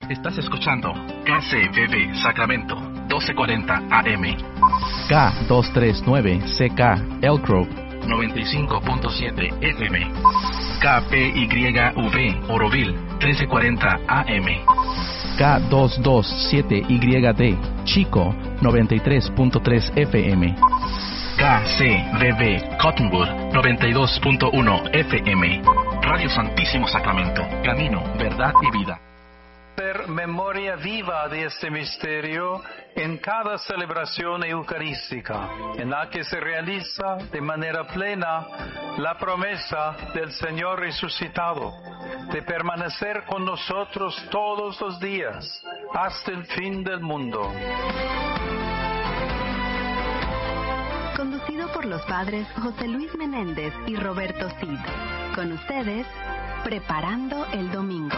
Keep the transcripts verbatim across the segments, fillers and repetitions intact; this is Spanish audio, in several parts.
Estás escuchando K C B B Sacramento, doce cuarenta A M. K doscientos treinta y nueve C K Elk Grove, noventa y cinco punto siete F M. K P Y V Oroville, trece cuarenta A M. K doscientos veintisiete Y D Chico, noventa y tres punto tres F M. K C B B Cottonwood, noventa y dos punto uno F M. Radio Santísimo Sacramento, camino, verdad y vida. Per memoria viva de este misterio en cada celebración eucarística, en la que se realiza de manera plena la promesa del Señor resucitado, de permanecer con nosotros todos los días, hasta el fin del mundo. Conducido por los padres José Luis Menéndez y Roberto Cid. Con ustedes, Preparando el Domingo.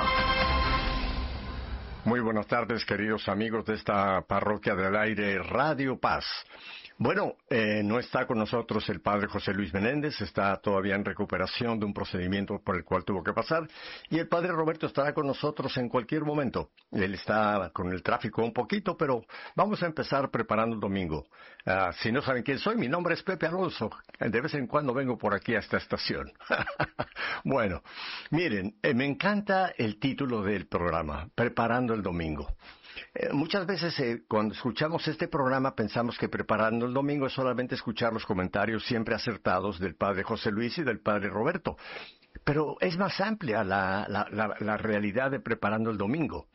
Muy buenas tardes, queridos amigos de esta Parroquia del Aire, Radio Paz. Bueno, eh, no está con nosotros el padre José Luis Menéndez, está todavía en recuperación de un procedimiento por el cual tuvo que pasar, y el padre Roberto estará con nosotros en cualquier momento. Él está con el tráfico un poquito, pero vamos a empezar preparando el domingo. Uh, si no saben quién soy, mi nombre es Pepe Alonso. De vez en cuando vengo por aquí a esta estación. Bueno, miren, eh, me encanta el título del programa, Preparando el Domingo. Eh, muchas veces eh, cuando escuchamos este programa pensamos que Preparando el Domingo es solamente escuchar los comentarios siempre acertados del padre José Luis y del padre Roberto. Pero es más amplia la, la, la, la realidad de Preparando el Domingo.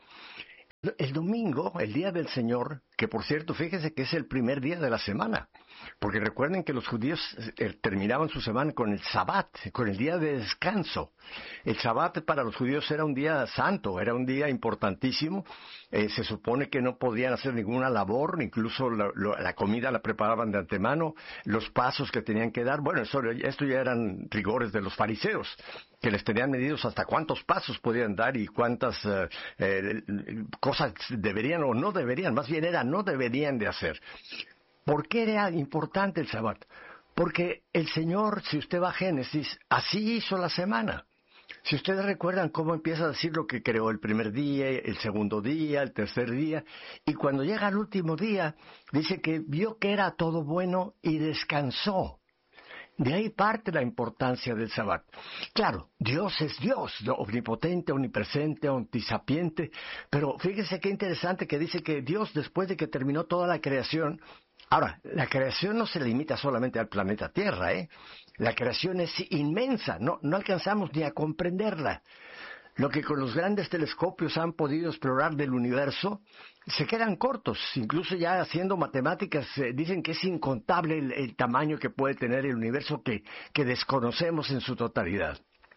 El domingo, el día del Señor, que por cierto, fíjense que es el primer día de la semana, porque recuerden que los judíos eh, terminaban su semana con el Sabbat, con el día de descanso. El Sabbat para los judíos era un día santo, era un día importantísimo. Eh, se supone que no podían hacer ninguna labor, incluso la, lo, la comida la preparaban de antemano, los pasos que tenían que dar. Bueno, eso, esto ya eran rigores de los fariseos, que les tenían medidos hasta cuántos pasos podían dar y cuántas eh, eh, cosas deberían o no deberían, más bien era no deberían de hacer. ¿Por qué era importante el Sabbat? Porque el Señor, si usted va a Génesis, así hizo la semana. Si ustedes recuerdan cómo empieza a decir lo que creó el primer día, el segundo día, el tercer día, y cuando llega al último día, dice que vio que era todo bueno y descansó. De ahí parte la importancia del Sabbat. Claro, Dios es Dios, omnipotente, omnipresente, omnisapiente, pero fíjense qué interesante que dice que Dios, después de que terminó toda la creación, ahora, la creación no se limita solamente al planeta Tierra, ¿eh? La creación es inmensa, no, no alcanzamos ni a comprenderla. Lo que con los grandes telescopios han podido explorar del universo, se quedan cortos. Incluso ya haciendo matemáticas, eh, dicen que es incontable el, el tamaño que puede tener el universo que, que desconocemos en su totalidad.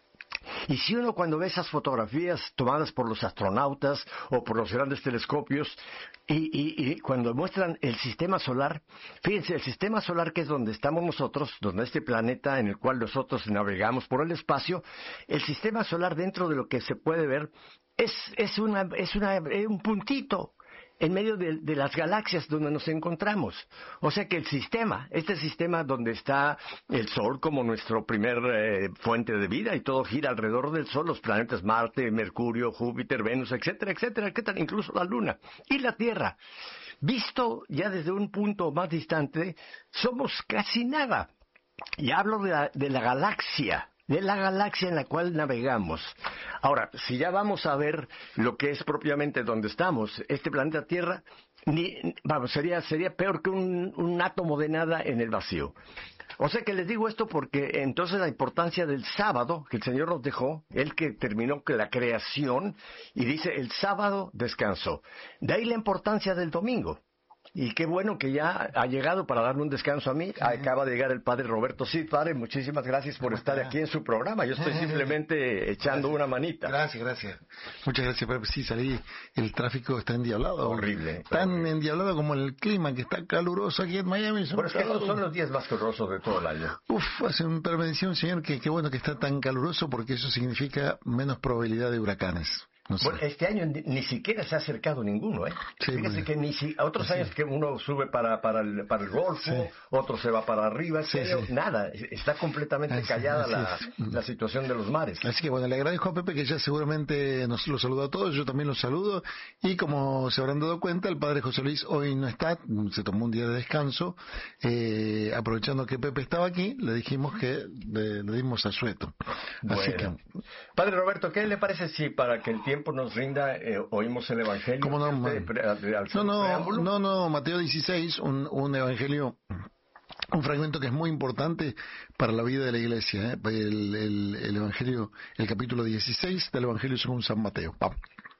Y si uno cuando ve esas fotografías tomadas por los astronautas o por los grandes telescopios y, y, y cuando muestran el sistema solar, fíjense, el sistema solar que es donde estamos nosotros, donde este planeta en el cual nosotros navegamos por el espacio, el sistema solar dentro de lo que se puede ver es, es, una, es una, un puntito en medio de, de las galaxias donde nos encontramos. O sea que el sistema, este sistema donde está el Sol como nuestro primer eh, fuente de vida y todo gira alrededor del Sol, los planetas Marte, Mercurio, Júpiter, Venus, etcétera, etcétera, etcétera, incluso la Luna y la Tierra. Visto ya desde un punto más distante, somos casi nada. Y hablo de la, de la galaxia. de la galaxia en la cual navegamos. Ahora, si ya vamos a ver lo que es propiamente donde estamos, este planeta Tierra, ni, vamos, sería, sería peor que un, un átomo de nada en el vacío. O sea que les digo esto porque entonces la importancia del sábado que el Señor nos dejó, Él que terminó con la creación, y dice, el sábado descansó. De ahí la importancia del domingo. Y qué bueno que ya ha llegado para darme un descanso a mí. Uh-huh. Acaba de llegar el padre Roberto Cid. Padre, muchísimas gracias por estar aquí en su programa. Yo estoy simplemente echando gracias. una manita. Gracias, gracias. Muchas gracias, Pepe. Sí, salí. El tráfico está endiablado. Horrible. Tan horrible. endiablado como el clima, que está caluroso aquí en Miami. Bueno, es que estos son los días más calurosos de todo el año. Uf, hace un, pero me decía un señor que qué bueno que está tan caluroso porque eso significa menos probabilidad de huracanes. No sé. Bueno, este año ni, ni siquiera se ha acercado ninguno, ¿eh? Sí, Fíjese muy que ni si, a otros años que uno sube para, para, el, para el Golfo, sí. otro se va para arriba, Sí, este año, sí. nada, está completamente Así, callada así la, es. la situación de los mares. Así que bueno, le agradezco a Pepe que ya seguramente nos lo saludó a todos, yo también los saludo, y como se habrán dado cuenta, el padre José Luis hoy no está, se tomó un día de descanso, eh, aprovechando que Pepe estaba aquí, le dijimos que le, le dimos asueto. Así Bueno. que, Padre Roberto, ¿qué le parece si para que el tiempo nos rinda eh, oímos el Evangelio? ¿Cómo no, Usted, man? pre- al- al- no, no, preámbulo. no, no, Mateo dieciséis, un, un evangelio, un fragmento que es muy importante para la vida de la iglesia, ¿eh? el, el, el evangelio, el capítulo dieciséis del evangelio según San Mateo. Vamos.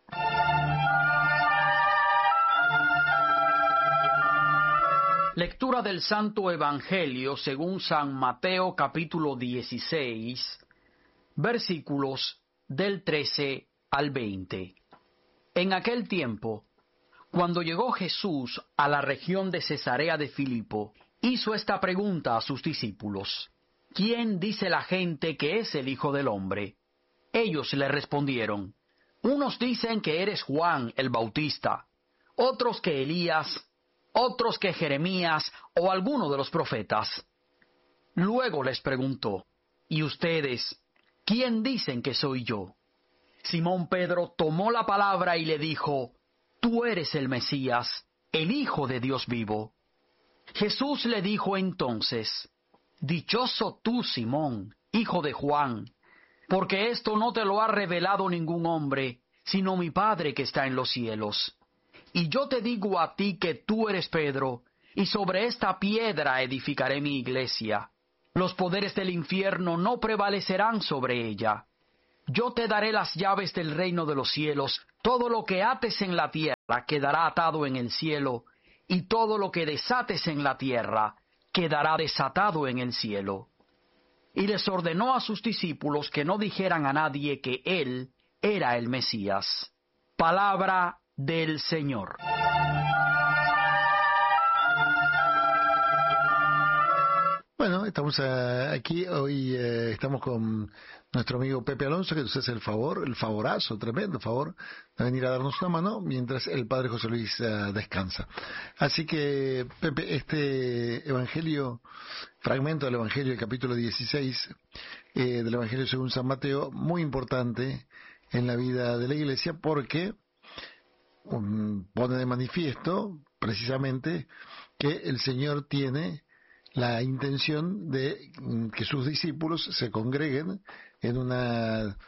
Lectura del Santo Evangelio según San Mateo capítulo dieciséis, versículos del trece al veinte. En aquel tiempo, cuando llegó Jesús a la región de Cesarea de Filipo, hizo esta pregunta a sus discípulos: ¿Quién dice la gente que es el Hijo del Hombre? Ellos le respondieron: unos dicen que eres Juan el Bautista, otros que Elías, otros que Jeremías o alguno de los profetas. Luego les preguntó: ¿y ustedes, quién dicen que soy yo? Simón Pedro tomó la palabra y le dijo: tú eres el Mesías, el Hijo de Dios vivo. Jesús le dijo entonces: dichoso tú, Simón, hijo de Juan, porque esto no te lo ha revelado ningún hombre, sino mi Padre que está en los cielos. Y yo te digo a ti que tú eres Pedro, y sobre esta piedra edificaré mi iglesia. Los poderes del infierno no prevalecerán sobre ella. Yo te daré las llaves del reino de los cielos. Todo lo que ates en la tierra quedará atado en el cielo, y todo lo que desates en la tierra quedará desatado en el cielo. Y les ordenó a sus discípulos que no dijeran a nadie que él era el Mesías. Palabra del Señor. Bueno, estamos eh, aquí, hoy eh, estamos con nuestro amigo Pepe Alonso, que nos hace el favor, el favorazo, tremendo favor, de venir a darnos una mano mientras el padre José Luis eh, descansa. Así que, Pepe, este evangelio, fragmento del evangelio, el capítulo dieciséis eh, del evangelio según San Mateo, muy importante en la vida de la iglesia porque um, pone de manifiesto precisamente que el Señor tiene la intención de que sus discípulos se congreguen en una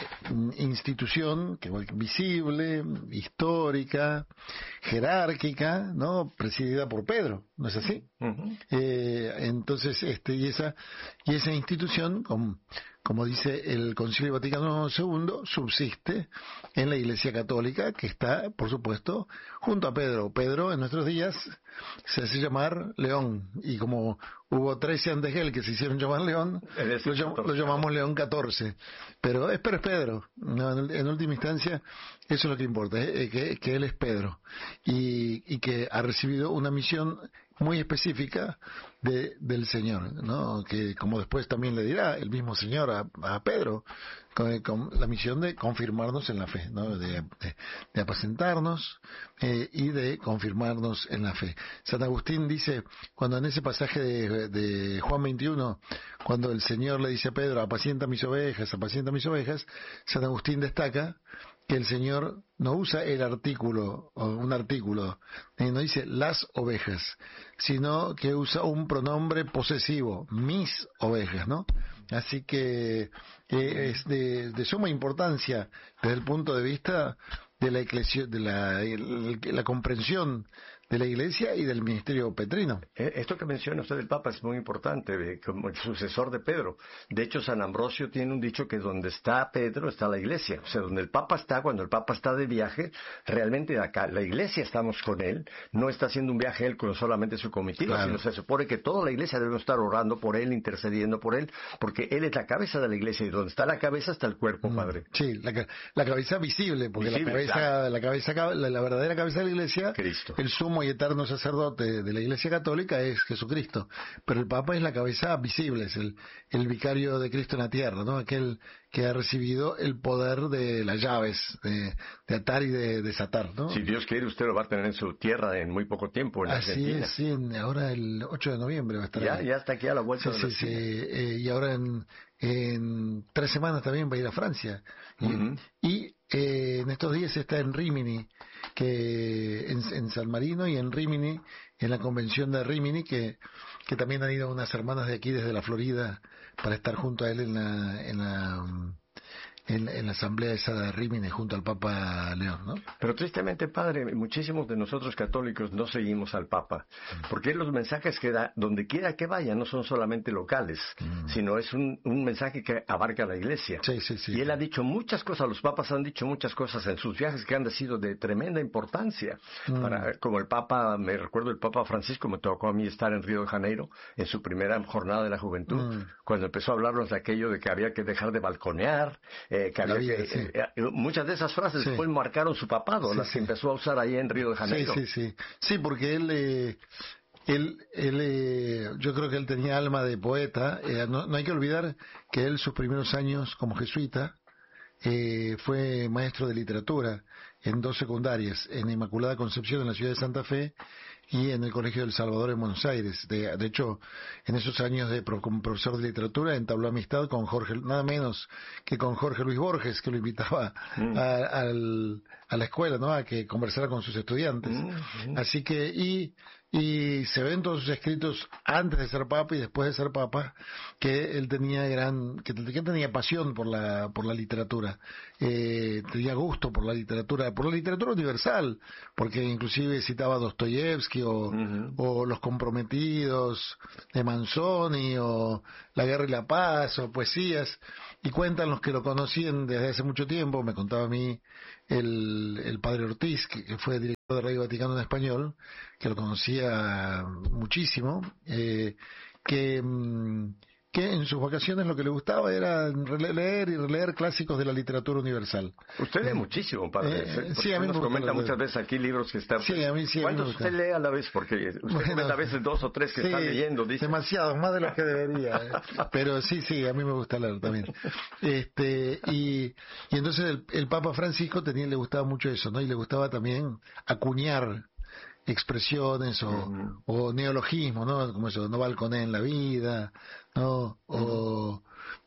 institución que visible, histórica, jerárquica, ¿no? Presidida por Pedro, ¿no es así? Uh-huh. Eh, entonces, este y esa y esa institución, como, como dice el Concilio Vaticano segundo, subsiste en la Iglesia Católica, que está, por supuesto, junto a Pedro. Pedro, en nuestros días, se hace llamar León, y como hubo trece antes de él que se hicieron llamar León, lo, llam, lo llamamos León catorce. Pero es, pero es Pedro. No, en, en última instancia, eso es lo que importa, ¿eh? que, que él es Pedro, y, y que ha recibido una misión muy específica de, del Señor, ¿no? Que como después también le dirá el mismo Señor a, a Pedro, con, con la misión de confirmarnos en la fe, ¿no? de, de, de apacentarnos eh, y de confirmarnos en la fe. San Agustín dice, cuando en ese pasaje de, de Juan veintiuno, cuando el Señor le dice a Pedro, apacienta mis ovejas, apacienta mis ovejas, San Agustín destaca que el Señor no usa el artículo, o un artículo, eh, no dice las ovejas, sino que usa un pronombre posesivo, mis ovejas, ¿no? Así que eh, es de, de suma importancia desde el punto de vista de la iglesia, de la, el, la comprensión de la Iglesia y del ministerio petrino. Esto que menciona usted del Papa es muy importante, como el sucesor de Pedro. De hecho, San Ambrosio tiene un dicho que donde está Pedro está la Iglesia. O sea, donde el Papa está, cuando el Papa está de viaje, realmente acá la Iglesia estamos con él. No está haciendo un viaje él con solamente su comitiva, claro, sino se supone que toda la Iglesia debe estar orando por él, intercediendo por él, porque él es la cabeza de la Iglesia y donde está la cabeza está el cuerpo, mm, Padre. Sí, la, la cabeza visible, porque visible, la cabeza, claro. la cabeza, la, la verdadera cabeza de la Iglesia, Cristo, el sumo sumo y eterno sacerdote de la Iglesia Católica es Jesucristo, pero el Papa es la cabeza visible, es el, el vicario de Cristo en la tierra, ¿no? Aquel que ha recibido el poder de las llaves, de, de atar y de desatar, ¿no? Si Dios quiere, usted lo va a tener en su tierra en muy poco tiempo, en Así Argentina. es, sí, ahora el ocho de noviembre va a estar Ya, ahí. ya está aquí a la vuelta Sí, de la sí, sí, esquina. eh, y ahora en, en tres semanas también va a ir a Francia. Y, Ujú. y, eh, en estos días está en Rimini, que en, en San Marino, y en Rimini, en la convención de Rimini, que, que también han ido unas hermanas de aquí desde la Florida para estar junto a él en la, en la, en, en la asamblea esa de Rimini junto al Papa León, ¿no? Pero tristemente, padre, muchísimos de nosotros católicos no seguimos al Papa, porque los mensajes que da, donde quiera que vaya, no son solamente locales, Mm. sino es un, un mensaje que abarca la Iglesia. Sí, sí, sí. Y él ha dicho muchas cosas, los papas han dicho muchas cosas en sus viajes que han sido de tremenda importancia. Mm. Para, como el Papa, me recuerdo el Papa Francisco, me tocó a mí estar en Río de Janeiro, en su primera jornada de la juventud, Mm. cuando empezó a hablarnos de aquello de que había que dejar de balconear, eh, que La había vida, que... sí. eh, eh, muchas de esas frases Sí. después marcaron su papado, Sí, las sí. que empezó a usar ahí en Río de Janeiro. Sí, sí, sí. Sí, porque él, eh, él, él eh, yo creo que él tenía alma de poeta. Eh, no, no hay que olvidar que él, sus primeros años como jesuita, eh, fue maestro de literatura en dos secundarias, en Inmaculada Concepción en la ciudad de Santa Fe y en el Colegio del Salvador en Buenos Aires. De, de hecho, en esos años de pro- como profesor de literatura entabló amistad con Jorge, nada menos que con Jorge Luis Borges, que lo invitaba Mm. a, al- a la escuela, ¿no? A que conversara con sus estudiantes. Mm, mm. Así que, y, y se ven todos sus escritos antes de ser papa y después de ser papa, que él tenía gran, que, que tenía pasión por la, por la literatura, eh, tenía gusto por la literatura, por la literatura universal, porque inclusive citaba a Dostoyevsky o, Ujú. o Los Comprometidos de Manzoni o La Guerra y la Paz o poesías, y cuentan los que lo conocían desde hace mucho tiempo, me contaba a mí el, el padre Ortiz, que, que fue director de Radio Vaticano en español, que lo conocía muchísimo, eh, que, mm, que en sus vacaciones lo que le gustaba era rele- leer y releer clásicos de la literatura universal. Usted lee muchísimo, padre. Eh, Porque sí, a mí me nos gusta comenta leer. muchas veces aquí libros que están... Sí, a mí sí, a mí me ¿Cuántos gusta. usted lee a la vez? Porque usted Bueno, comenta a veces dos o tres que sí, está leyendo, dice. demasiado, más de los que debería. eh. Pero sí, sí, a mí me gusta leer también. Este, y, y entonces el, el Papa Francisco tenía, le gustaba mucho eso, ¿no? Y le gustaba también acuñar expresiones o, Ujú. o neologismos, ¿no? Como eso, no balconé en la vida, ¿no? O,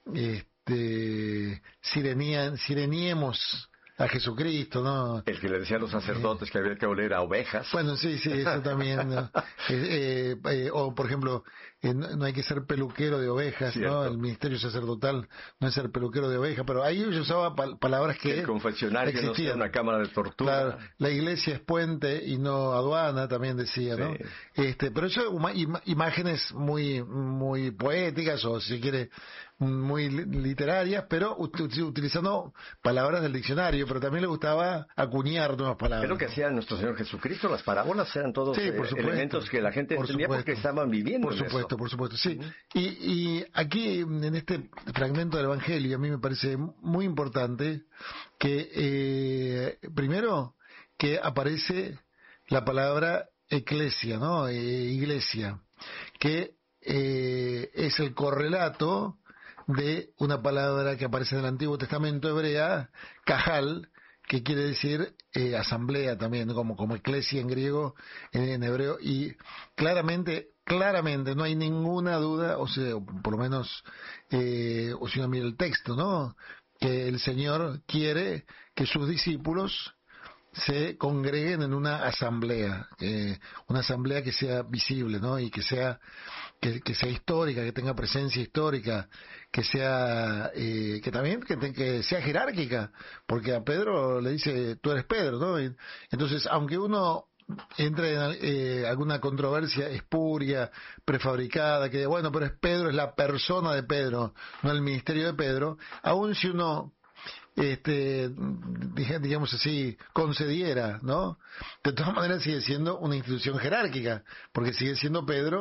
este, sirenía, sireniemos a Jesucristo, ¿no? El que le decía a los sacerdotes que había que oler a ovejas. Bueno, sí, sí, eso también, ¿no? Eh, eh, eh, o, por ejemplo, eh, no, no hay que ser peluquero de ovejas, Cierto. ¿no? El ministerio sacerdotal no es ser peluquero de ovejas, pero ahí yo usaba pal- palabras que el confesionario no sea existían. una cámara de tortura. Claro, la iglesia es puente y no aduana, también decía, ¿no? Sí. Este, pero eso, uma- ima- imágenes muy, muy poéticas o, si quiere, muy li- literarias, pero ut- utilizando palabras del diccionario, pero también le gustaba acuñar nuevas palabras. Es lo que hacía nuestro Señor Jesucristo. Las parábolas eran todos Sí, eh, por supuesto. elementos que la gente Por entendía porque supuesto. estaban viviendo Por en supuesto, eso. por supuesto, sí. Y, y aquí, en este fragmento del Evangelio, a mí me parece muy importante que, eh, primero, que aparece la palabra eclesia, ¿no? Eh, iglesia, que eh, es el correlato de una palabra que aparece en el Antiguo Testamento hebrea, kahal, que quiere decir eh, asamblea también, ¿no? como como eclesia en griego, en, en hebreo, y claramente, claramente, no hay ninguna duda, o sea, por lo menos, eh, o si uno mira el texto, ¿no? Que el Señor quiere que sus discípulos se congreguen en una asamblea, eh, una asamblea que sea visible, ¿no? Y que sea que, que sea histórica, que tenga presencia histórica, que sea eh, que también que, te- que sea jerárquica, porque a Pedro le dice tú eres Pedro, ¿no? Y entonces, aunque uno entre en eh, alguna controversia espuria, prefabricada, que bueno, pero es Pedro, es la persona de Pedro, no el ministerio de Pedro, aun si uno este dij- digamos así concediera, ¿no? De todas maneras sigue siendo una institución jerárquica, porque sigue siendo Pedro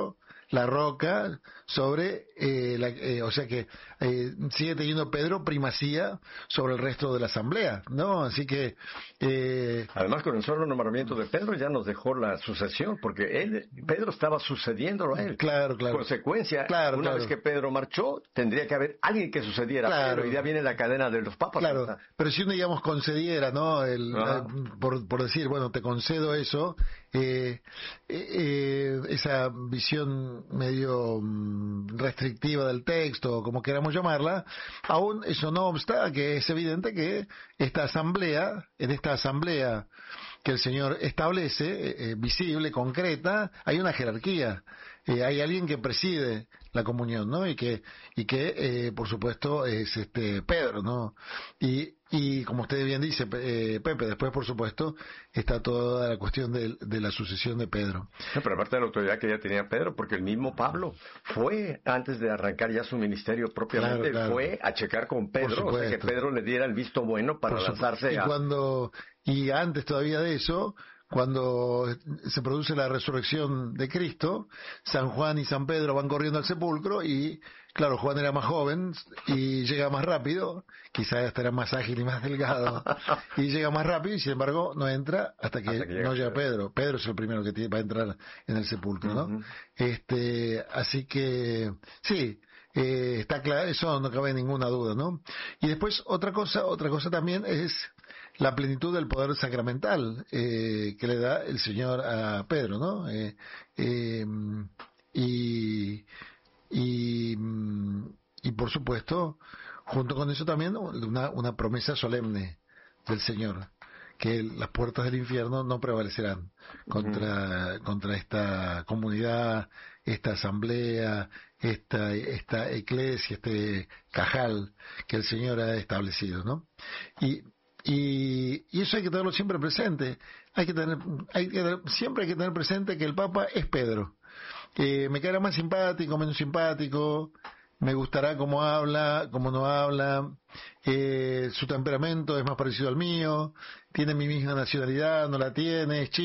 la roca sobre, eh, la, eh, o sea que eh, sigue teniendo Pedro primacía sobre el resto de la asamblea, ¿no? Así que... Eh, Además, con el solo nombramiento de Pedro ya nos dejó la sucesión, porque él, Pedro estaba sucediéndolo a él. Claro, claro. Consecuencia, claro, una claro. vez que Pedro marchó, tendría que haber alguien que sucediera Claro. a Pedro, y ya viene la cadena de los papas. Claro, ¿Verdad? pero si uno, digamos, concediera, ¿no? El, Ah. eh, por, por decir, bueno, te concedo eso, eh, eh, eh, esa visión medio mm, restrictiva del texto, como queramos llamarla, aún eso no obsta que es evidente que esta asamblea, en esta asamblea que el Señor establece, eh, eh, visible, concreta, hay una jerarquía. Eh, hay alguien que preside la comunión, ¿no? Y que, y que eh, por supuesto, es este Pedro, ¿no? Y, y como usted bien dice, eh, Pepe, después, por supuesto, está toda la cuestión de, de la sucesión de Pedro. No, pero aparte de la autoridad que ya tenía Pedro, porque el mismo Pablo fue, antes de arrancar ya su ministerio propiamente, Claro, claro. fue a checar con Pedro, o sea que Pedro le diera el visto bueno para Por su- lanzarse y a... cuando y antes todavía de eso, cuando se produce la resurrección de Cristo, San Juan y San Pedro van corriendo al sepulcro y, claro, Juan era más joven y llega más rápido, quizás hasta era más ágil y más delgado, y llega más rápido y sin embargo no entra hasta que, Hasta que llega no llega Pedro. Pedro es el primero que tiene, va a entrar en el sepulcro, ¿no? Ujú. Este, así que, sí, eh, está claro, eso no cabe ninguna duda, ¿no? Y después otra cosa, otra cosa también es la plenitud del poder sacramental eh, que le da el Señor a Pedro, ¿no? Eh, eh, y, y, y por supuesto, junto con eso también una, una promesa solemne del Señor, que las puertas del infierno no prevalecerán contra, uh-huh. contra esta comunidad, esta asamblea, esta, esta iglesia, este cajal que el Señor ha establecido, ¿no? Y Y, y eso hay que tenerlo siempre presente. Hay que tener, hay que tener, siempre hay que tener presente que el Papa es Pedro. Eh, me caerá más simpático, menos simpático, me gustará cómo habla, cómo no habla, eh, su temperamento es más parecido al mío, tiene mi misma nacionalidad, no la tiene, es chico.